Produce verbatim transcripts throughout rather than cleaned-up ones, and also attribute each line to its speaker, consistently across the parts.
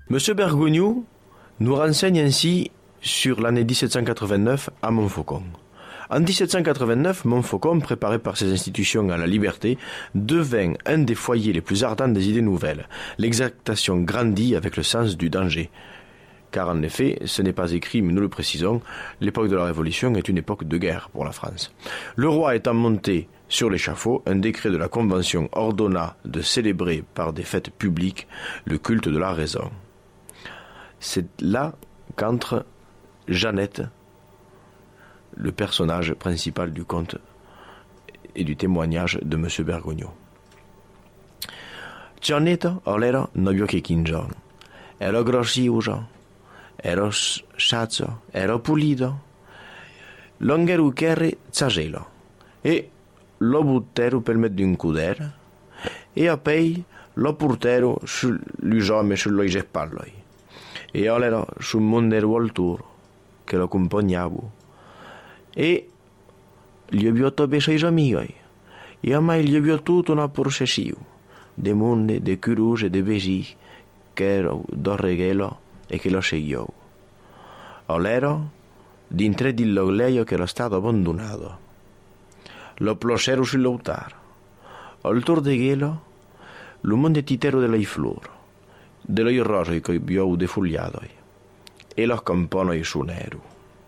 Speaker 1: Monsieur Bergogneau nous renseigne ainsi sur l'année dix-sept cent quatre-vingt-neuf à Montfaucon. En dix-sept cent quatre-vingt-neuf, Montfaucon, préparé par ses institutions à la liberté, devint un des foyers les plus ardents des idées nouvelles. L'exaltation grandit avec le sens du danger. Car en effet, ce n'est pas écrit, mais nous le précisons, l'époque de la Révolution est une époque de guerre pour la France. Le roi étant monté sur l'échafaud, un décret de la Convention ordonna de célébrer par des fêtes publiques le culte de la raison. C'est là qu'entre Jeannette, le personnage principal du conte et du témoignage de M. Bergogneau. Giannetto olero novio che kinjon. Ero grossiuso, ero sciazzo, ero pulito. Longeru kerri zagelo. E lo butteru per me d'un cuder. E a pei lo porteru sull'usome sull'oi spalloi. E olero sul monderu al tour che lo accompagnavo. E gli obiotto beso i amigoi. E a mai gli obiotto una porsesiu. De monde, de curuse, de besi, che ero do regalo e che lo seguiò. Olero, dintre di l'ogleio che era stato abbandonato. Lo plosero sull'altar. Al tour de gelo, lo monde titero delle flor, dello rosoi che biou defugliatoi, e lo camponoi su nero.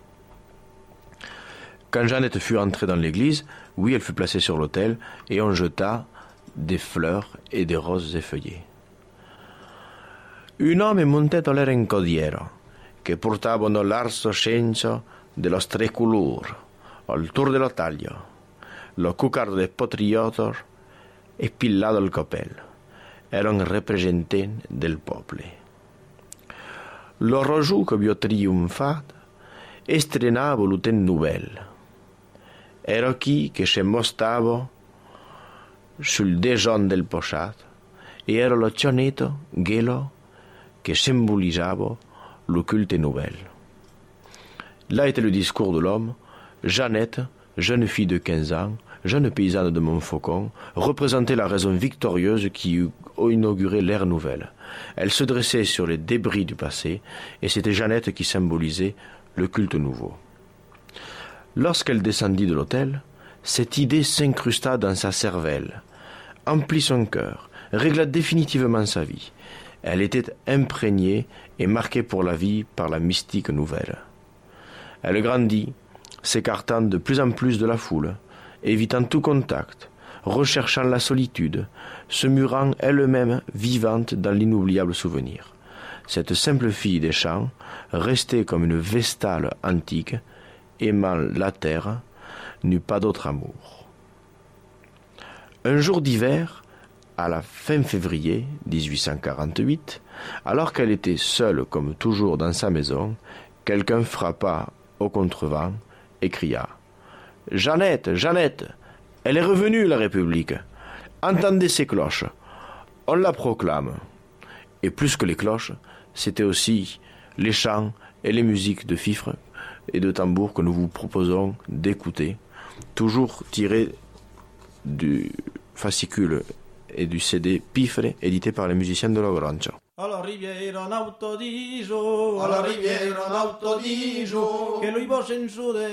Speaker 1: Quand Jeannette fut entrée dans l'église, oui, elle fut placée sur l'autel, et on jeta des fleurs et des roses effeuillées. Un homme montait all'erencodiero, che portavano l'arso scenso dello streculur, al tour dello taglio, lo cucar de patriotor e pillato al capello. Era un rappresentant del popolo. Lo rogiù che vi ho trionfato estrenavo l'uten nouvelle. Era chi che si mostava sul dejon del posciato e era lo cionetto gelo che symbolizzava le culte nouvelle. Là était le discours de l'homme. Jeannette, jeune fille de quinze ans, jeune paysanne de Montfaucon, représentait la raison victorieuse qui eut inauguré l'ère nouvelle. Elle se dressait sur les débris du passé, et c'était Jeannette qui symbolisait le culte nouveau. Lorsqu'elle descendit de l'autel, cette idée s'incrusta dans sa cervelle, emplit son cœur, régla définitivement sa vie. Elle était imprégnée et marquée pour la vie par la mystique nouvelle. Elle grandit, s'écartant de plus en plus de la foule, évitant tout contact, recherchant la solitude, se murant elle-même vivante dans l'inoubliable souvenir. Cette simple fille des champs restait comme une vestale antique, aimant la terre, n'eut pas d'autre amour. Un jour d'hiver, à la fin février dix-huit cent quarante-huit, alors qu'elle était seule comme toujours dans sa maison, quelqu'un frappa au contrevent et cria « Jeannette, Jeannette, elle est revenue, la République. Entendez ces cloches, on la proclame. » Et plus que les cloches, c'était aussi les chants et les musiques de fifre et de tambour que nous vous proposons d'écouter, toujours tirés du fascicule et du C D Pifre, édité par les musiciens de Lograncio.
Speaker 2: Alla riviera un autodiso, alla riviera un autodiso, che lui va senso de